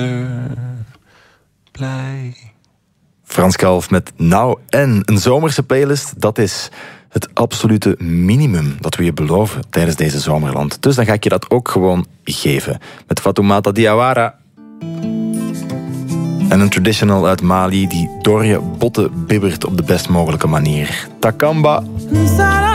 Blij. Frans Kalf met Nou en een zomerse playlist, dat is het absolute minimum dat we je beloven tijdens deze zomerland. Dus dan ga ik je dat ook gewoon geven. Met Fatoumata Diawara. En een traditional uit Mali die door je botten bibbert op de best mogelijke manier. Takamba.